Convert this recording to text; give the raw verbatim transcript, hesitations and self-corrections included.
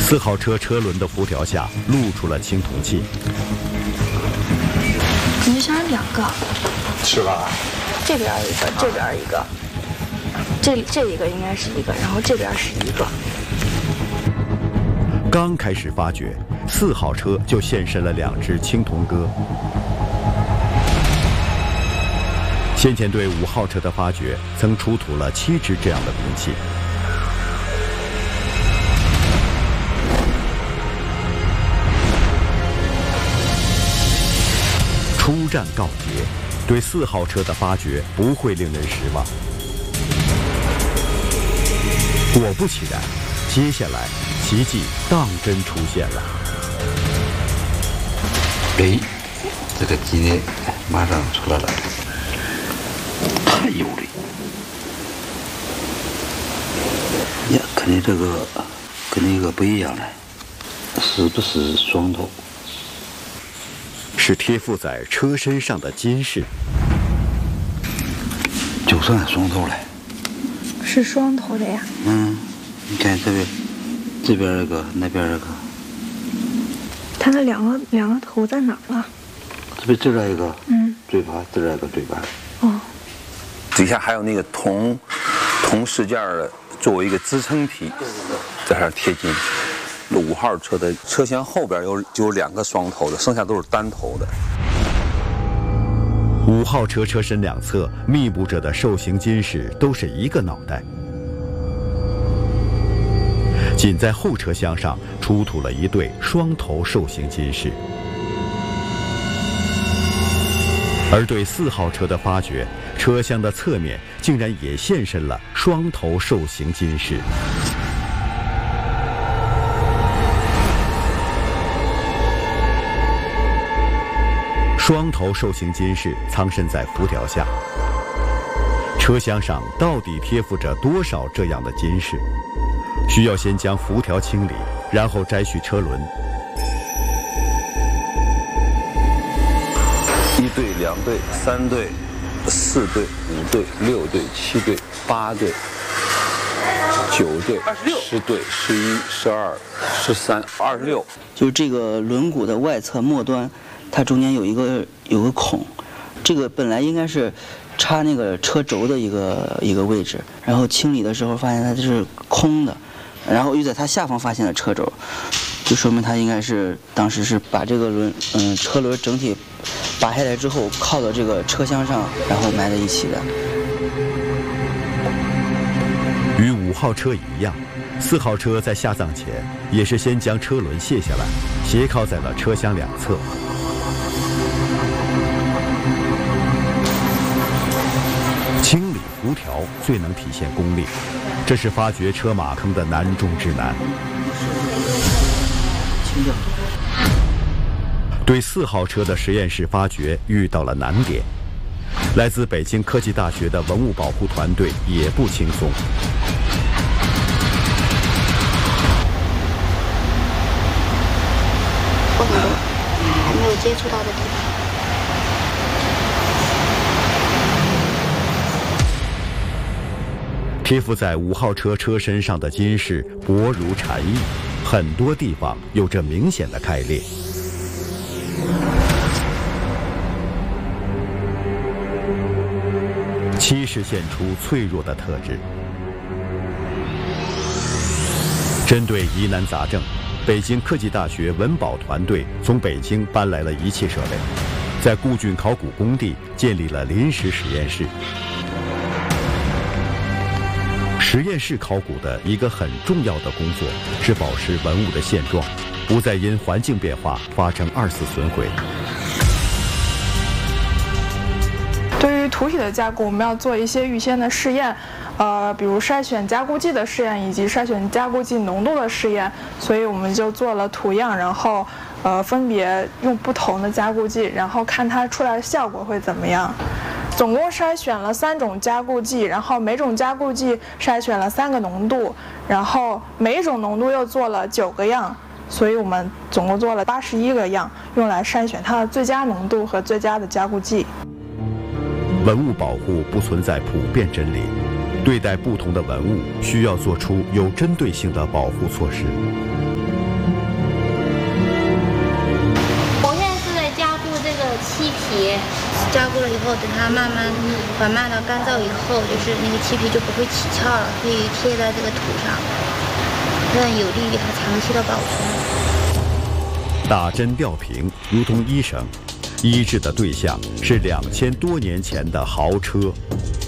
四号车车轮的辐条下露出了青铜器。 你想两个？ 是吧？ 这边一个，这边一个，这这一个应该是一个，然后这边是一个。 刚开始发掘，四号车就现身了两只青铜鸽。先前对五号车的发掘，曾出土了七只这样的兵器。出战告捷，对四号车的发掘不会令人失望。果不其然，接下来奇迹当真出现了。 哎，这个鸡呢，马上出来了，太有力！呀，肯定这个跟那个不一样了，是不是双头？ 是贴附在车身上的金饰， 就算双头嘞。 是双头的呀。 嗯，你看这边，这边这个，那边这个。 它的两个两个头在哪儿了？ 这边这来一个， 嗯， 嘴巴，这来一个嘴巴。 哦。 底下还有那个铜铜饰件的作为一个支撑体，在这儿贴金。五号车的车厢后边有就有两个双头的，剩下都是单头的。 五号车车身两侧密布着的兽形金饰都是一个脑袋，仅在后车厢上出土了一对双头兽形金饰。而对四号车的发掘，车厢的侧面竟然也现身了双头兽形金饰。双头兽形金饰藏身在辐条下，车厢上到底贴附着多少这样的金饰？需要先将辐条清理，然后摘去车轮。 一对、两对、三对、四对、五对、六对、七对、八对、九对、十对、十一、十二、十三、二十六。 就是这个轮毂的外侧末端。它中间有一个有个孔，这个本来应该是插那个车轴的一个一个位置，然后清理的时候发现它是空的，然后又在它下方发现了车轴，就说明它应该是当时是把这个轮嗯车轮整体拔下来之后靠到这个车厢上，然后埋在一起的。 与五号车一样，四号车在下葬前也是先将车轮卸下来，斜靠在了车厢两侧。清理辐条最能体现功力，这是发掘车马坑的难中之难。对四号车的实验室发掘遇到了难点，来自北京科技大学的文物保护团队也不轻松。 有很多还没有接触到的地方。 贴附在五号车车身上的金饰薄如蝉翼，很多地方有着明显的开裂。漆饰现出脆弱的特质。针对疑难杂症，北京科技大学文保团队从北京搬来了仪器设备，在固浚考古工地建立了临时实验室。实验室考古的一个很重要的工作是保持文物的现状，不再因环境变化发生二次损毁。 对于土体的加固，我们要做一些预先的试验，呃，比如筛选加固剂的试验以及筛选加固剂浓度的试验，所以我们就做了图样，然后呃分别用不同的加固剂，然后看它出来的效果会怎么样。总共筛选了三种加固剂，然后每种加固剂筛选了三个浓度，然后每一种浓度又做了九个样，所以我们总共做了八十一个样，用来筛选它的最佳浓度和最佳的加固剂。 文物保护不存在普遍真理，对待不同的文物需要做出有针对性的保护措施。 皮加固了以后，等它慢慢缓慢的干燥以后，就是那个漆皮就不会起翘了，可以贴在这个土上，更有利于它长期的保存。 打针吊瓶如同医生，医治的对象是两千多年前的豪车。